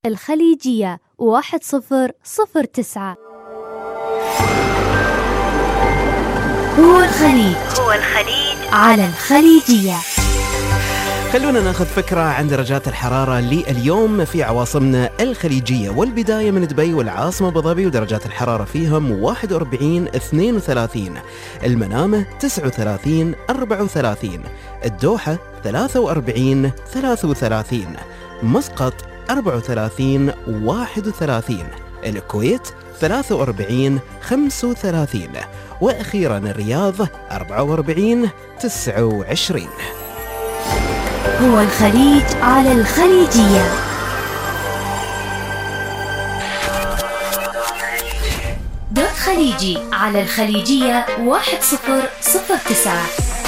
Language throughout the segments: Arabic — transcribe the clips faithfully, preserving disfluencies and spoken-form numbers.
الخليجية واحد صفر صفر تسعة. هو الخليج هو الخليج على الخليجية. خلونا ناخذ فكرة عن درجات الحرارة لليوم في عواصمنا الخليجية، والبداية من دبي والعاصمة أبو ظبي ودرجات الحرارة فيهم واحد وأربعين اثنين وثلاثين، المنامة تسعة وثلاثين أربعة وثلاثين، الدوحة ثلاثة وأربعين ثلاثة وثلاثين، مسقط أربعة وثلاثين واحد وثلاثين، الكويت ثلاثة وأربعين خمسة وثلاثين، وأخيرا الرياض أربعة وأربعين تسعة وعشرين. هو الخليج على الخليجية. دوت خليجي على الخليجية واحد صفر صفر تسعة.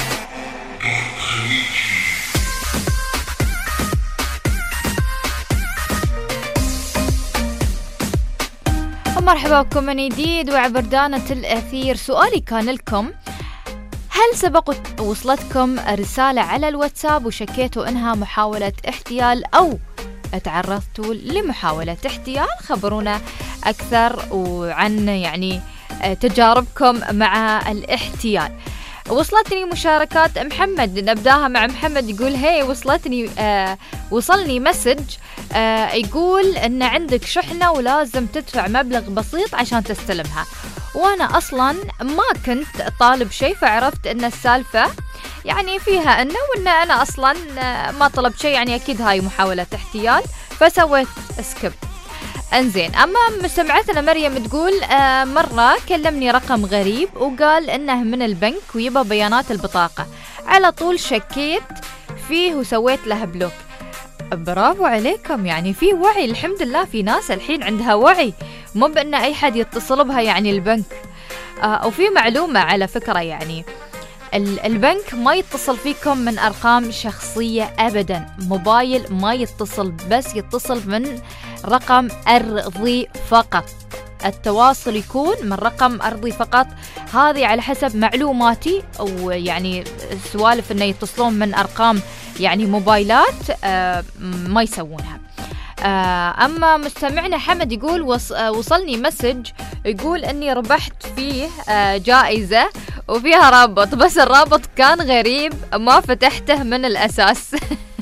مرحبا بكم من جديد وعبر دانة الأثير. سؤالي كان لكم: هل سبق وصلتكم رسالة على الواتساب وشكيتوا إنها محاولة احتيال أو تعرضتوا لمحاولة احتيال؟ خبرونا أكثر وعن يعني تجاربكم مع الاحتيال. وصلتني مشاركات محمد، نبداها مع محمد. يقول: هي وصلتني آه وصلني مسج آه يقول إن عندك شحنة ولازم تدفع مبلغ بسيط عشان تستلمها، وأنا أصلا ما كنت طالب شيء، فعرفت إن السالفة يعني فيها إنه وإن أنا أصلا ما طلبت شيء، يعني أكيد هاي محاولة احتيال، فسويت سكيب. انزين. أما مستمعتنا مريم تقول: آه مرة كلمني رقم غريب وقال إنه من البنك ويبا بيانات البطاقة، على طول شكيت فيه وسويت له بلوك. برافو عليكم، يعني في وعي، الحمد لله في ناس الحين عندها وعي، مو بأن أي حد يتصل بها يعني البنك. آه وفي معلومة على فكرة، يعني البنك ما يتصل فيكم من أرقام شخصية أبدا، موبايل ما يتصل، بس يتصل من رقم أرضي فقط، التواصل يكون من رقم أرضي فقط. هذه على حسب معلوماتي، أو يعني سوالف إنه يتصلون من أرقام يعني موبايلات آه ما يسوونها. آه أما مستمعنا حمد يقول: وص وصلني مسج يقول إني ربحت فيه آه جائزة وفيها رابط، بس الرابط كان غريب ما فتحته من الأساس.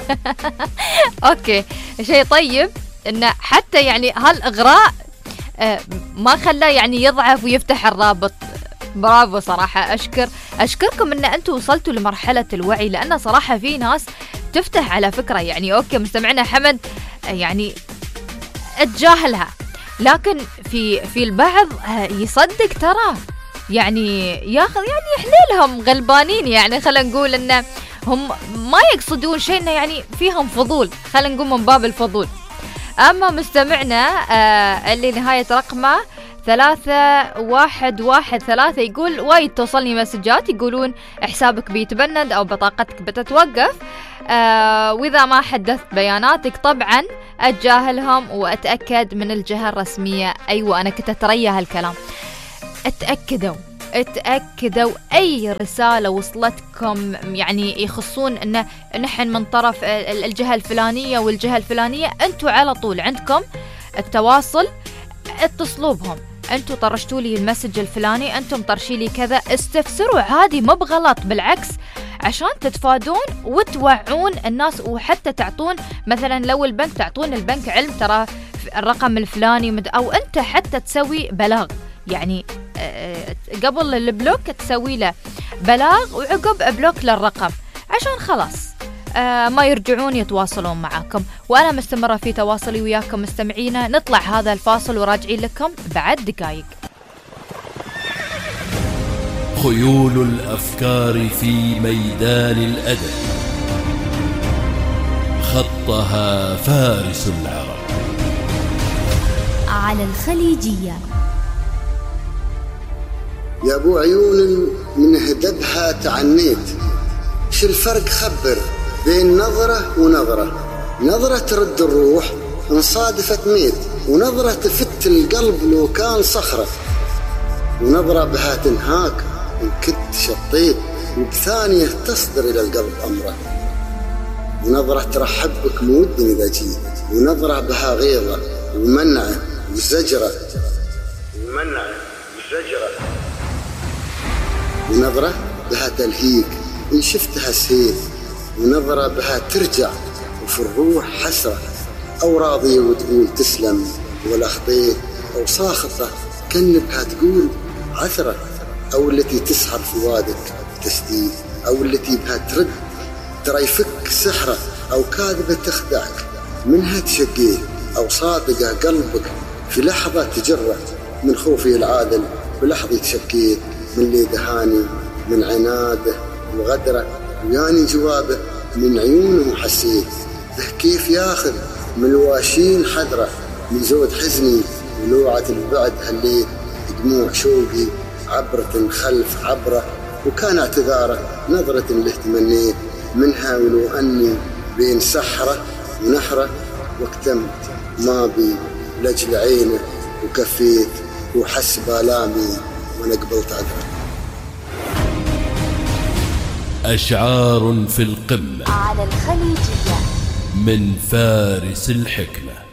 أوكي، شيء طيب إنه حتى يعني هالإغراء آه ما خلاه يعني يضعف ويفتح الرابط. برافو صراحة، أشكر أشكركم إن أنتوا وصلتوا لمرحلة الوعي، لأن صراحة في ناس تفتح على فكرة يعني أوكي مستمعنا حمد يعني اتجاهلها، لكن في في البعض يصدق ترى، يعني ياخذ يعني يحليلهم غلبانين، يعني خلينا نقول إنه هم ما يقصدون شيء، إنه يعني فيهم فضول، خلينا نقول من باب الفضول. أما مستمعنا آه اللي نهاية رقمه ثلاثة واحد واحد ثلاثة يقول: وايد توصلني مسجات يقولون حسابك بيتبند أو بطاقتك بتتوقف، آه وإذا ما حدثت بياناتك طبعا أتجاهلهم وأتأكد من الجهة الرسمية. أيوة أنا كنت أتريا هالكلام، اتأكدوا اتأكدوا أي رسالة وصلتكم يعني يخصون إن نحن من طرف الجهة الفلانية والجهة الفلانية، أنتوا على طول عندكم التواصل، اتصلوا بهم، أنتوا طرشتوا لي المسج الفلاني، أنتم طرشي لي كذا، استفسروا عادي، ما بغلط، بالعكس عشان تتفادون وتوعون الناس، وحتى تعطون مثلا لو البنك تعطون البنك علم ترى الرقم الفلاني، أو أنت حتى تسوي بلاغ، يعني قبل البلوك تسوي له بلاغ وعقب بلوك للرقم عشان خلاص آه ما يرجعون يتواصلون معاكم. وأنا مستمرة في تواصلي وياكم مستمعينا. نطلع هذا الفاصل وراجعين لكم بعد دقايق. خيول الأفكار في ميدان الأدب، خطها فارس العرب على الخليجية. يا أبو عيون من هدبها تعنيت، شو الفرق خبر بين نظرة ونظرة؟ نظرة ترد الروح إن صادفت ميت، ونظرة تفت القلب لو كان صخرة، ونظرة بها تنهاك إن كنت شطيت، وبثانية تصدر إلى القلب أمره. ونظرة ترحب بك مود إذا جيت، ونظرة بها غيظة ومنعة وزجرة ومنعة وزجرة، ونظرة بها تلهيك إن شفتها سيف، ونظرة بها ترجع وفي الروح حسرة، أو راضية وتقول تسلم ولا خطيت، أو ساخطة كان بها تقول عثرة، أو التي تسحر فؤادك تسديد، أو التي بها ترد ترى يفك سحرة، أو كاذبة تخدعك منها تشقيه، أو صادقة قلبك في لحظة تجرح، من خوفي العادل بلحظة تشكيه، من اللي دهاني من عناده وغدره، وياني جوابه من عيونه حسيت، به كيف ياخذ من الواشين حذره، من زود حزني ولوعة البعد هليت، دموع شوقي عبرة خلف عبرة، وكان اعتذاره نظرة له تمنيت، منها ولو أني بين سحرة ونحرة، واكتمت ما بي لأجل عينه وكفيت، وحس بالامي وانا قبلت عذره. أشعار في القمة على الخليجية من فارس الحكمة.